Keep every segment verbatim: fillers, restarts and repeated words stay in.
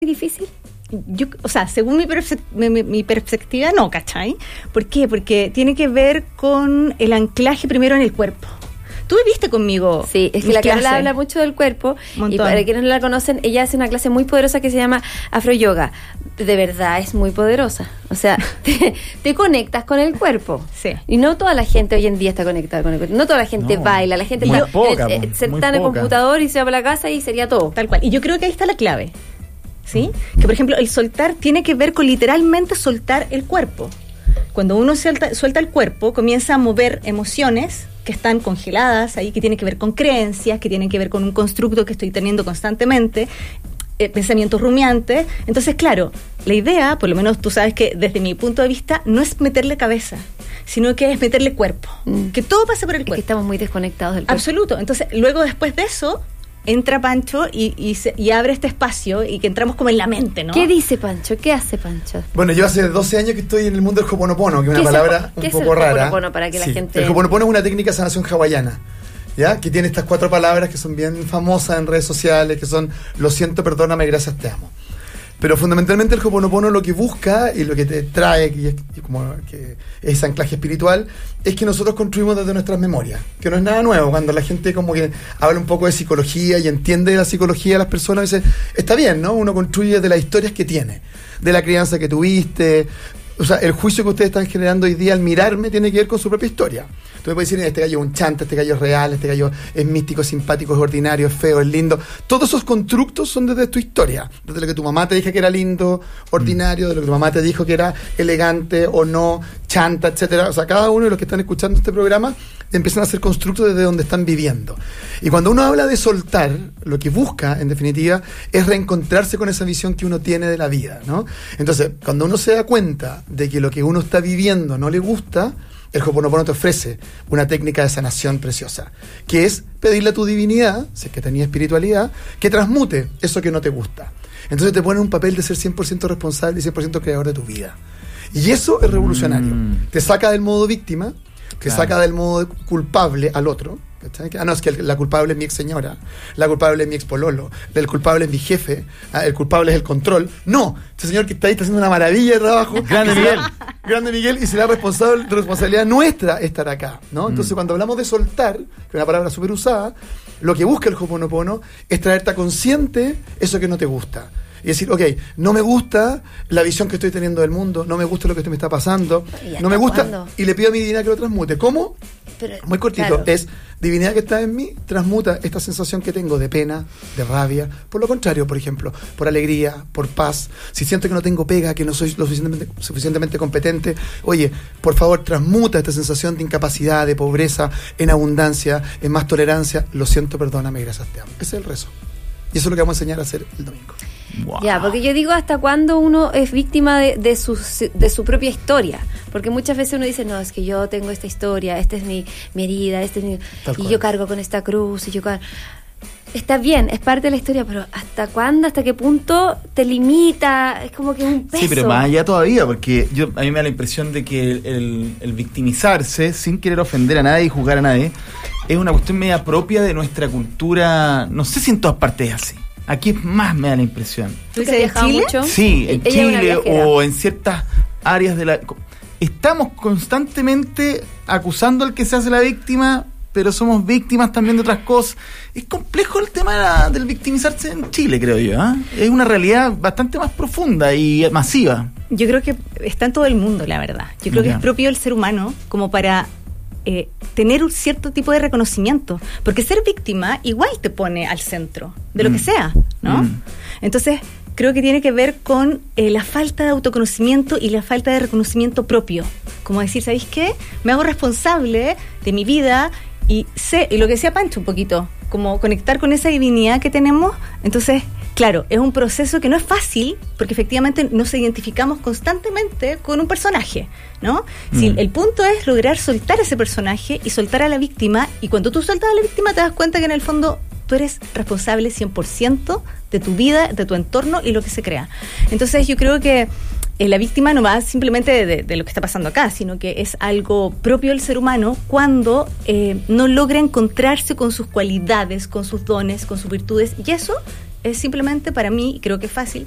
difícil? Yo, o sea, según mi, perse- mi, mi, mi perspectiva, no, ¿cachai? ¿Por qué? Porque tiene que ver con el anclaje primero en el cuerpo. Tú viviste conmigo. Sí, es que la Carola habla mucho del cuerpo. Montón. Y para quienes no la conocen, ella hace una clase muy poderosa que se llama Afro Yoga. De verdad, es muy poderosa. O sea, te, te conectas con el cuerpo. Sí. Y no toda la gente hoy en día está conectada con el cuerpo. No toda la gente no, baila. La gente está poca, eh, sentada en el computador y se va a la casa y sería todo. Tal cual. Y yo creo que ahí está la clave. ¿Sí? Que, por ejemplo, el soltar tiene que ver con literalmente soltar el cuerpo. Cuando uno suelta, suelta el cuerpo, comienza a mover emociones que están congeladas ahí, que tienen que ver con creencias, que tienen que ver con un constructo que estoy teniendo constantemente, eh, pensamientos rumiantes. Entonces, claro, la idea, por lo menos tú sabes que desde mi punto de vista, no es meterle cabeza, sino que es meterle cuerpo. Mm. Que todo pase por el cuerpo. Es que estamos muy desconectados del cuerpo. Absoluto. Entonces, luego después de eso, entra Pancho y, y, se, y abre este espacio y que entramos como en la mente, ¿no? ¿Qué dice Pancho? ¿Qué hace Pancho? Bueno, yo hace doce años que estoy en el mundo del Ho'oponopono, que es una palabra un ¿qué poco es el rara. Ho'oponopono para que la sí. gente... El Ho'oponopono es una técnica de sanación hawaiana, ¿ya? Que tiene estas cuatro palabras que son bien famosas en redes sociales, que son lo siento, perdóname, gracias, te amo. Pero fundamentalmente el Ho'oponopono lo que busca y lo que te trae, que es, como que ese anclaje espiritual, es que nosotros construimos desde nuestras memorias, que no es nada nuevo. Cuando la gente como que habla un poco de psicología y entiende la psicología de las personas, dice, está bien, ¿no? Uno construye de las historias que tiene, de la crianza que tuviste. O sea, el juicio que ustedes están generando hoy día al mirarme tiene que ver con su propia historia. Entonces puedes decir, este gallo es un chanta, este gallo es real, este gallo es místico, simpático, es ordinario, es feo, es lindo. Todos esos constructos son desde tu historia. Desde lo que tu mamá te dijo que era lindo, ordinario, de lo que tu mamá te dijo que era elegante o no, chanta, etcétera. O sea, cada uno de los que están escuchando este programa empiezan a hacer constructos desde donde están viviendo. Y cuando uno habla de soltar, lo que busca, en definitiva, es reencontrarse con esa visión que uno tiene de la vida, ¿no? Entonces, cuando uno se da cuenta de que lo que uno está viviendo no le gusta, el Ho'oponopono te ofrece una técnica de sanación preciosa, que es pedirle a tu divinidad, si es que tenía espiritualidad, que transmute eso que no te gusta. Entonces te pone en un papel de ser cien por ciento responsable y cien por ciento creador de tu vida. Y eso es revolucionario. Mm. Te saca del modo víctima, te claro. saca del modo culpable al otro. ¿Cachai? Ah, no, es que la culpable es mi ex señora, la culpable es mi ex pololo, el culpable es mi jefe, el culpable es el control. No, este señor que está ahí está haciendo una maravilla de trabajo. Grande Miguel. Grande Miguel, y será responsable, responsabilidad nuestra estar acá, ¿no? Entonces, mm. cuando hablamos de soltar, que es una palabra súper usada, lo que busca el Ho'oponopono es traerte a consciente eso que no te gusta. Y decir, ok, no me gusta la visión que estoy teniendo del mundo, no me gusta lo que me está pasando, no me gusta, ¿cuándo? Y le pido a mi divinidad que lo transmute. ¿Cómo? Pero, muy cortito, claro. Es divinidad que está en mí, transmuta esta sensación que tengo de pena, de rabia, por lo contrario, por ejemplo, por alegría, por paz. Si siento que no tengo pega, que no soy lo suficientemente, suficientemente competente, oye, por favor, transmuta esta sensación de incapacidad, de pobreza, en abundancia, en más tolerancia. Lo siento, perdóname, gracias, te amo. Ese es el rezo. Y eso es lo que vamos a enseñar a hacer el domingo. Wow. Ya, porque yo digo hasta cuándo uno es víctima de, de, su, de su propia historia, porque muchas veces uno dice, no, es que yo tengo esta historia, esta es mi, mi herida, este es mi, y cual. Yo cargo con esta cruz, y yo cargo... Está bien, es parte de la historia, pero ¿hasta cuándo, hasta qué punto te limita? Es como que es un peso. Sí, pero más allá todavía, porque yo a mí me da la impresión de que el, el, el victimizarse, sin querer ofender a nadie y juzgar a nadie, es una cuestión media propia de nuestra cultura, no sé si en todas partes es así. Aquí más me da la impresión. ¿Tú que has viajado mucho? Sí, en Chile o en ciertas áreas de la... Estamos constantemente acusando al que se hace la víctima, pero somos víctimas también de otras cosas. Es complejo el tema de la, del victimizarse en Chile, creo yo, ¿eh? Es una realidad bastante más profunda y masiva. Yo creo que está en todo el mundo, la verdad. Yo creo yeah. que es propio del ser humano como para... Eh, tener un cierto tipo de reconocimiento, porque ser víctima igual te pone al centro de lo mm. que sea, ¿no? Mm. Entonces creo que tiene que ver con eh, la falta de autoconocimiento y la falta de reconocimiento propio, como decir, ¿sabéis qué? Me hago responsable de mi vida y sé, y lo que decía Pancho un poquito, como conectar con esa divinidad que tenemos. Entonces, claro, es un proceso que no es fácil, porque efectivamente nos identificamos constantemente con un personaje, ¿no? Mm. Si el punto es lograr soltar ese personaje y soltar a la víctima, y cuando tú sueltas a la víctima te das cuenta que en el fondo tú eres responsable cien por ciento de tu vida, de tu entorno y lo que se crea. Entonces yo creo que eh, la víctima no va simplemente de, de, de lo que está pasando acá, sino que es algo propio del ser humano cuando eh, no logra encontrarse con sus cualidades, con sus dones, con sus virtudes, y eso es simplemente para mí, y creo que es fácil,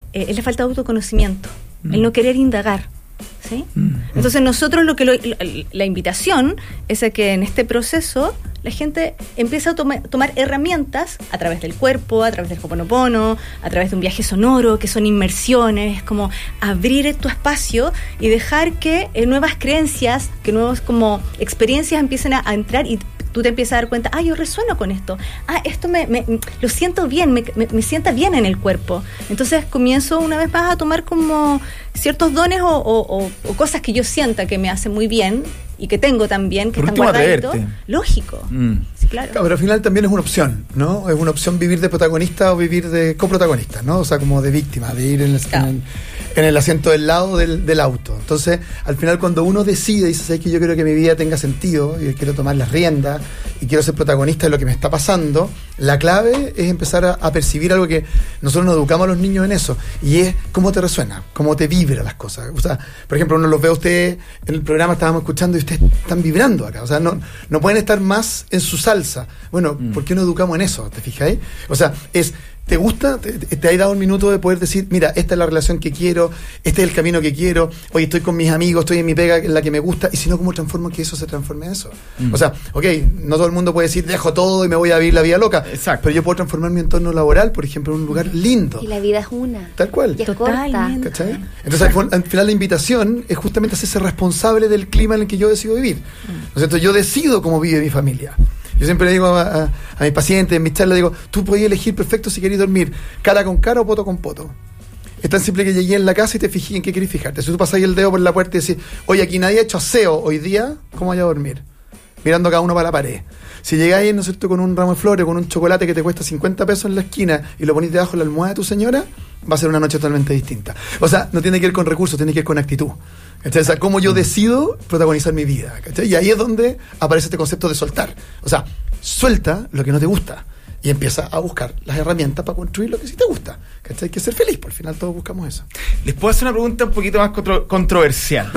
eh, es la falta de autoconocimiento, mm. el no querer indagar. ¿Sí? Mm. Entonces nosotros lo que lo, la invitación es a que en este proceso la gente empiece a toma, tomar herramientas a través del cuerpo, a través del Ho'oponopono, a través de un viaje sonoro, que son inmersiones, como abrir tu espacio y dejar que eh, nuevas creencias, que nuevas como experiencias empiecen a, a entrar y tú te empiezas a dar cuenta, ah, yo resueno con esto, ah, esto me, me lo siento bien, me, me, me sienta bien en el cuerpo. Entonces comienzo una vez más a tomar como ciertos dones o, o, o, o cosas que yo sienta que me hacen muy bien y que tengo también, que Por están guardaditos. Atreverte. Lógico. Mm. Sí, claro. Claro, pero al final también es una opción, ¿no? Es una opción vivir de protagonista o vivir de coprotagonista, ¿no? O sea, como de víctima, de ir en el, claro. en el, en el asiento del lado del, del auto. Entonces, al final cuando uno decide, dice, ¿sabes que yo quiero que mi vida tenga sentido y quiero tomar las riendas y quiero ser protagonista de lo que me está pasando? La clave es empezar a, a percibir algo que nosotros nos educamos a los niños en eso, y es cómo te resuena, cómo te vibra las cosas. O sea, por ejemplo, uno los ve a ustedes en el programa, estábamos escuchando y ustedes están vibrando acá, o sea, no, no pueden estar más en su salsa. Bueno, mm. ¿por qué no educamos en eso? ¿Te fijáis? O sea, es... ¿Te gusta? ¿Te, te has dado un minuto de poder decir, mira, esta es la relación que quiero, este es el camino que quiero, hoy estoy con mis amigos, estoy en mi pega, en la que me gusta, y si no, ¿cómo transformo que eso se transforme en eso? Mm. O sea, ok, no todo el mundo puede decir, dejo todo y me voy a vivir la vida loca. Exacto. Pero yo puedo transformar mi entorno laboral, por ejemplo, en un lugar lindo. Y la vida es una. Tal cual. Y es corta. ¿Cachai? Entonces, al, al final la invitación es justamente hacerse responsable del clima en el que yo decido vivir. Mm. ¿No es cierto? Yo decido cómo vive mi familia. Yo siempre le digo a, a, a mis pacientes, en mis charlas, digo, tú podías elegir perfecto si querés dormir cara con cara o poto con poto. Es tan simple que llegué en la casa y te fijé en qué querés fijarte. Si tú pasás el dedo por la puerta y decís, oye, aquí nadie ha hecho aseo hoy día, ¿cómo vaya a dormir? Mirando cada uno para la pared. Si llegáis, ¿no es cierto?, con un ramo de flores, con un chocolate que te cuesta cincuenta pesos en la esquina y lo ponís debajo de la almohada de tu señora, va a ser una noche totalmente distinta. O sea, no tiene que ver con recursos, tiene que ver con actitud. ¿Cachai? O sea, cómo yo decido protagonizar mi vida. ¿Cachai? Y ahí es donde aparece este concepto de soltar. O sea, suelta lo que no te gusta y empieza a buscar las herramientas para construir lo que sí te gusta. ¿Cachai? Hay que ser feliz, por el final todos buscamos eso. Les puedo hacer una pregunta un poquito más contro- controversial.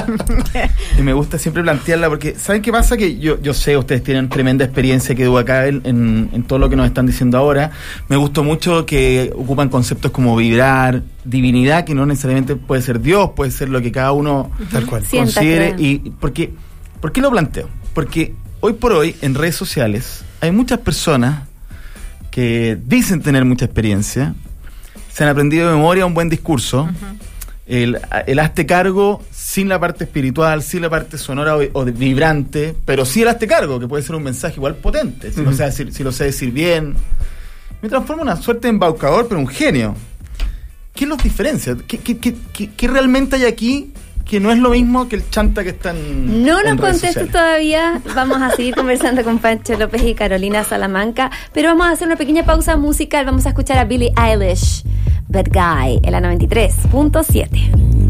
Y me gusta siempre plantearla porque, ¿saben qué pasa? Que yo, yo sé, ustedes tienen tremenda experiencia que hubo acá en, en, en todo lo que nos están diciendo ahora. Me gustó mucho que ocupan conceptos como vibrar, divinidad, que no necesariamente puede ser Dios, puede ser lo que cada uno tal cual considere. Y porque, ¿por qué lo planteo? Porque hoy por hoy en redes sociales hay muchas personas que dicen tener mucha experiencia, se han aprendido de memoria un buen discurso, uh-huh. el, el hazte cargo sin la parte espiritual, sin la parte sonora o, o de vibrante, pero sí el hazte cargo, que puede ser un mensaje igual potente, si, uh-huh. lo, sé decir, si lo sé decir bien. Me transforma en una suerte de embaucador, pero un genio. ¿Qué los diferencia? ¿Qué, qué, qué, qué, qué realmente hay aquí que no es lo mismo que el chanta que está en No en nos contestes todavía, vamos a seguir conversando con Pancho López y Carolina Salamanca, pero vamos a hacer una pequeña pausa musical, vamos a escuchar a Billie Eilish, Bad Guy, en la noventa y tres punto siete.